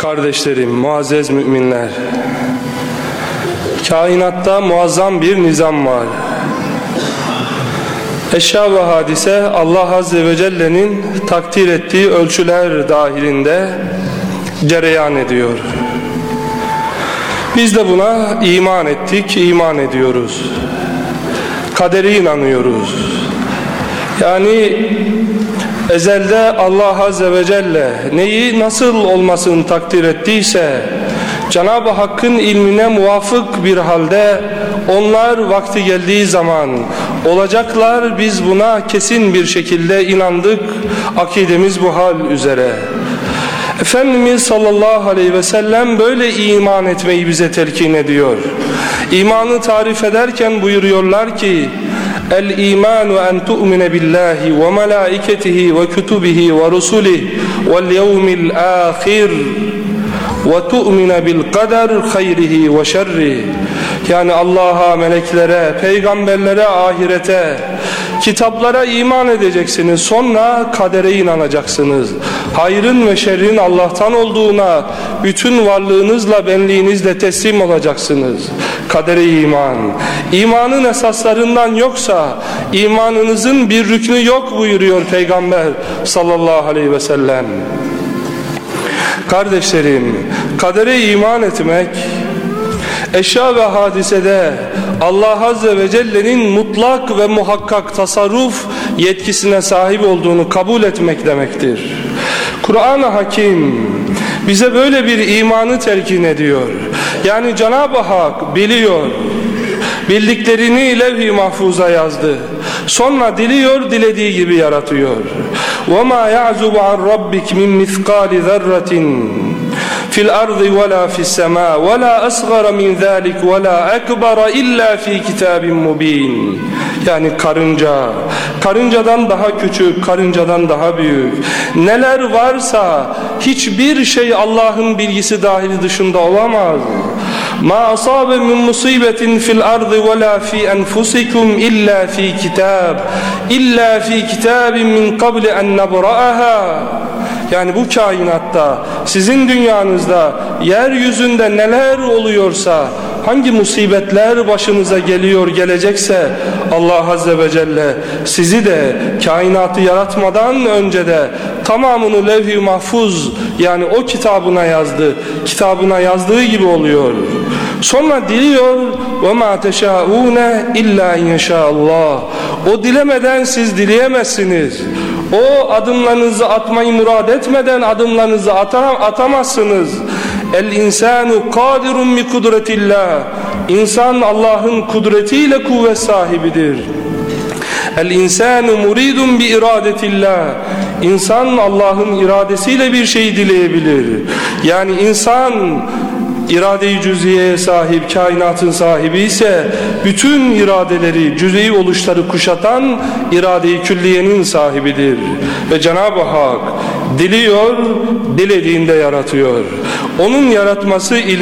Kardeşlerim, muazzez müminler, kainatta muazzam bir nizam var. Eşya ve hadise Allah Azze ve Celle'nin takdir ettiği ölçüler dahilinde cereyan ediyor. Biz de buna iman ettik, iman ediyoruz. Kadere inanıyoruz. Yani ezelde Allah Azze ve Celle neyi nasıl olmasını takdir ettiyse, Cenab-ı Hakk'ın ilmine muvafık bir halde onlar vakti geldiği zaman olacaklar, biz buna kesin bir şekilde inandık, akidemiz bu hal üzere. Efendimiz sallallahu aleyhi ve sellem böyle iman etmeyi bize telkin ediyor. İmanı tarif ederken buyuruyorlar ki: El-imanu en tu'mine billahi ve melaiketihi ve kutubihi ve rusulihi vel yevmil ahir ve tu'mine bil kader hayrihi ve şerrihi. Yani Allah'a, meleklere, peygamberlere, ahirete, kitaplara iman edeceksiniz. Sonra kadere inanacaksınız. Hayrın ve şerrin Allah'tan olduğuna bütün varlığınızla, benliğinizle teslim olacaksınız. Kadere iman. İmanın esaslarından yoksa imanınızın bir rüknü yok buyuruyor Peygamber sallallahu aleyhi ve sellem. Kardeşlerim, kadere iman etmek, eşya ve hadisede Allah Azze ve Celle'nin mutlak ve muhakkak tasarruf yetkisine sahip olduğunu kabul etmek demektir. Kur'an-ı Hakim bize böyle bir imanı telkin ediyor. Yani Cenab-ı Hak biliyor, bildiklerini levh-i mahfuza yazdı. Sonra diliyor, dilediği gibi yaratıyor. وَمَا يَعْزُبُ عَنْ رَبِّكَ مِنْ مِثْقَالِ ذَرَّةٍ فِي الْأَرْضِ وَلَا فِي السَّمَاءِ وَلَا أَصْغَرَ مِنْ ذَلِكَ وَلَا أَكْبَرَ إِلَّا فِي كِتَابٍ مُبِينٍ. Yani karıncadan daha küçük, karıncadan daha büyük, neler varsa hiçbir şey Allah'ın bilgisi dahili dışında olamaz. Ma asabe min musibetin fil ardı ve la fi enfusikum illa fi kitabin min qabli en nebra'aha. Yani bu kainatta, sizin dünyanızda, yeryüzünde neler oluyorsa, hangi musibetler başınıza geliyor, gelecekse, Allah Azze ve Celle sizi de kainatı yaratmadan önce de tamamını levh-i mahfuz, yani o kitabına yazdı. Kitabına yazdığı gibi oluyor. Sonra diliyor: وَمَا تَشَاءُونَ اِلَّا اِنْ يَشَاءَ اللّٰهِ. O dilemeden siz dileyemezsiniz. O adımlarınızı atmayı murad etmeden adımlarınızı atamazsınız. El-insanu kadirun bi kudretillah. İnsan Allah'ın kudretiyle kuvvet sahibidir. El-insanu muridun bi iradetillah. İnsan Allah'ın iradesiyle bir şey dileyebilir. Yani insan irade-i cüz'iyeye sahip, kainatın sahibi ise bütün iradeleri, cüz'i oluşları kuşatan irade-i külliyenin sahibidir. Ve Cenab-ı Hak diliyor, dilediğinde yaratıyor. Onun yaratması